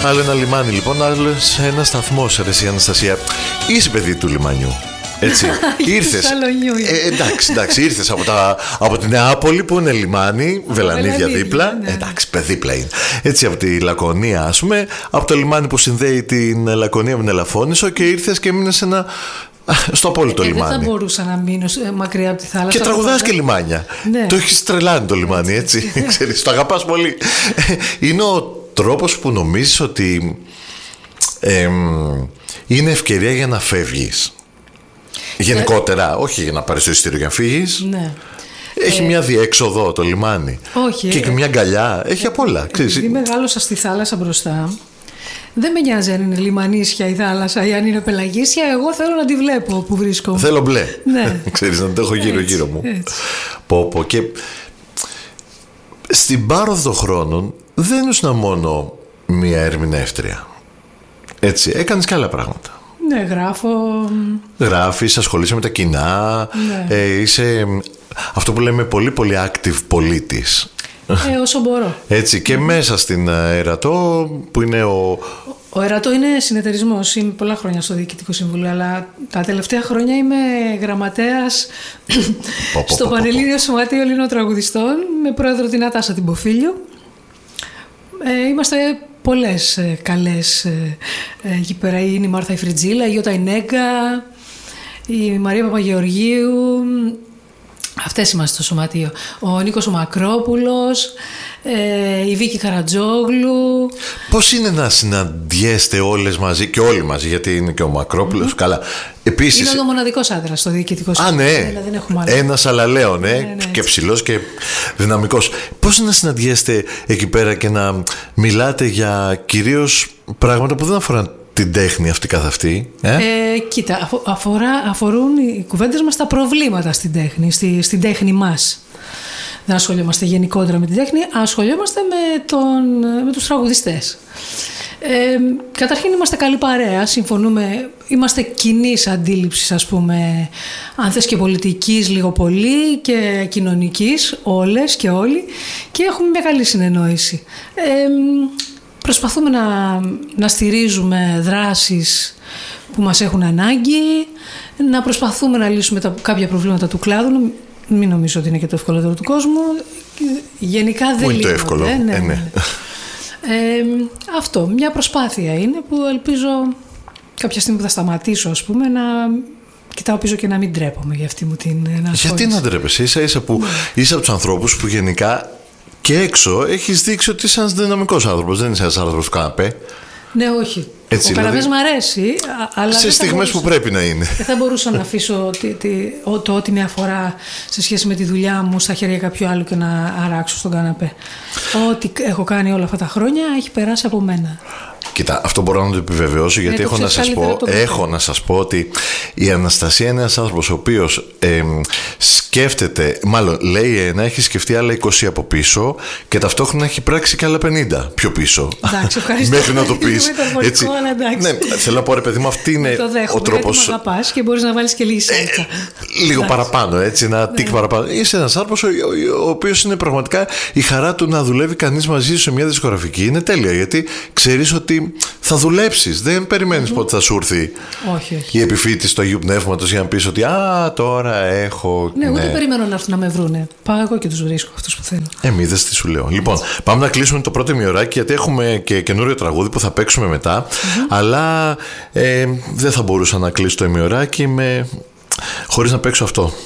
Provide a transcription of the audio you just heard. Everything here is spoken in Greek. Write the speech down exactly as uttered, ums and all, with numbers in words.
Άλλο ένα λιμάνι λοιπόν, άλλο ένα σταθμό, ρε εσύ Αναστασία. Είσαι παιδί του λιμανιού. Έτσι, ήρθες. Ε, εντάξει, εντάξει, ήρθες από, τα, από την Νεάπολη που είναι λιμάνι, Βελανίδια δίπλα. Ναι. Εντάξει, δίπλα είναι. Έτσι, από τη Λακωνία, ας πούμε, από το λιμάνι που συνδέει την Λακωνία με την Ελαφώνησο και ήρθες και μείνες ένα. Στο απόλυτο ε, λιμάνι. Δεν θα μπορούσα να μείνω μακριά από τη θάλασσα. Και τραγουδάς και λιμάνια. Ναι. Το έχεις τρελάνει το λιμάνι, έτσι. Ξέρεις, το αγαπάς πολύ. Είναι ο τρόπος που νομίζεις ότι ε, είναι ευκαιρία για να φεύγεις. Γενικότερα, ε, όχι για να πάρεις το εισιτήριο για να φύγεις. Ναι. Έχει ε, μια διέξοδο το λιμάνι. Όχι. Και, και μια αγκαλιά. Έχει ε, απ' όλα. Επειδή μεγάλωσα στη θάλασσα μπροστά. Δεν με νοιάζει αν είναι λιμανίσια η θάλασσα ή αν είναι πελαγίσια. Εγώ θέλω να τη βλέπω που βρίσκομαι. Θέλω μπλε. Ναι. Ξέρεις, να το έχω γύρω-γύρω μου. Πω, πω. Και στην πάροδο των χρόνων δεν ήσουν μόνο μία ερμηνεύτρια. Έτσι, έκανες και άλλα πράγματα. Ναι, γράφω. Γράφεις, ασχολείσαι με τα κοινά. Ναι. Ε, είσαι αυτό που λέμε πολύ πολύ active πολίτης. Ε, όσο μπορώ. Έτσι, και mm. μέσα στην Ερατό που είναι ο... Ο Ερατό είναι συνεταιρισμός. Είμαι πολλά χρόνια στο Διοικητικό Συμβούλιο, αλλά τα τελευταία χρόνια είμαι γραμματέας στο Πανελλήνιο Σωματείο Ελλήνων Τραγουδιστών με πρόεδρο την Ατάσα την Ποφίλιο. Ε, είμαστε πολλές ε, καλές ε, ε, εκεί πέρα. Είναι η Μάρθα η Φριτζίλα, η Γιώτα η Νέγκα, η Μαρία Παπαγεωργίου. Αυτές είμαστε στο σωματείο. Ο Νίκος ο Μακρόπουλος, ε, η Βίκη Καρατζόγλου. Πώς είναι να συναντιέστε όλες μαζί και όλοι μαζί, γιατί είναι και ο Μακρόπουλος, mm-hmm. καλά. Επίσης... Είναι ο μοναδικός άντρας στο Διοικητικό Συμβούλιο. Α, ναι. Δεν έχουμε ένας αλαλέον, ναι, ναι, ναι, και ψηλός και δυναμικός. Πώς είναι να συναντιέστε εκεί πέρα και να μιλάτε για κυρίως πράγματα που δεν αφορούν την τέχνη αυτή καθ' αυτή. Ε? Ε, κοίτα, αφορά, αφορούν οι κουβέντες μας τα προβλήματα στην τέχνη, στη, στην τέχνη μας. Δεν ασχολιόμαστε γενικότερα με την τέχνη, ασχολιόμαστε με, τον, με τους τραγουδιστές. Ε, καταρχήν είμαστε καλή παρέα, συμφωνούμε, είμαστε κοινής αντίληψης, ας πούμε, αν θες και πολιτικής λίγο πολύ και κοινωνικής, όλες και όλοι, και έχουμε μια καλή συνεννόηση. Ε, Προσπαθούμε να, να στηρίζουμε δράσεις που μας έχουν ανάγκη, να προσπαθούμε να λύσουμε τα, κάποια προβλήματα του κλάδου. Μην νομίζω ότι είναι και το ευκολότερο του κόσμου. Γενικά δεν είναι το εύκολο. Ναι, ναι. Ε, ναι. Ε, αυτό, μια προσπάθεια είναι που ελπίζω κάποια στιγμή που θα σταματήσω, ας πούμε, να κοιτάω πίσω και να μην τρέπομαι για αυτή μου την ενασχόληση. Γιατί να τρέπεσαι, ίσα ίσα που είσαι από τους ανθρώπους που γενικά και έξω έχεις δείξει ότι είσαι ένας δυναμικός άνθρωπος, δεν είσαι ένας άνθρωπος του καναπέ. Ναι, όχι. Έτσι, ο καναπές δηλαδή, μ' αρέσει, αλλά σε στιγμές που πρέπει να είναι. Δεν θα μπορούσα να αφήσω τη, τη, το ό,τι με αφορά σε σχέση με τη δουλειά μου στα χέρια κάποιου άλλου και να αράξω στον καναπέ. Ό,τι έχω κάνει όλα αυτά τα χρόνια έχει περάσει από μένα. Κοίτα, αυτό μπορώ να το επιβεβαιώσω, γιατί έχω, να σας πω, έχω να σας πω ότι η Αναστασία είναι ένας άνθρωπος ο οποίος ε, σκέφτεται, μάλλον λέει ένα, έχει σκεφτεί άλλα είκοσι από πίσω και ταυτόχρονα έχει πράξει και άλλα πενήντα πιο πίσω. Εντάξει, ευχαριστώ. Μέχρι να το πεις. Έτσι. Ναι, θέλω να πω, ρε παιδί μου, αυτή είναι το δέχομαι, ο τρόπος. Γιατί με αγαπάς και μπορείς να βάλεις και λίγη σέλτσα. Ε, λίγο εντάξει. παραπάνω, έτσι, ένα ναι. τικ παραπάνω. Είσαι ένας άνθρωπος ο, ο, ο οποίος είναι πραγματικά η χαρά του να δουλεύει κανείς μαζί σου σε μια δισκογραφική. Είναι τέλεια, γιατί ξέρεις ότι θα δουλέψεις. Δεν περιμένεις mm-hmm. πότε θα σου έρθει όχι, όχι. η επιφύτηση του Αγίου Πνεύματος για να πεις ότι α, τώρα έχω. Ναι, ούτε ναι. περιμένω να έρθουν να με βρούνε. Πάω εγώ και τους βρίσκω αυτούς που θέλω. Ε, μη δες τι σου λέω. Λοιπόν, πάμε να κλείσουμε το πρώτο ημιωράκι, γιατί έχουμε και καινούριο τραγούδι που θα παίξουμε μετά. Mm-hmm. Αλλά ε, δεν θα μπορούσα να κλείσω το ημιωράκι με... χωρίς να παίξω αυτό.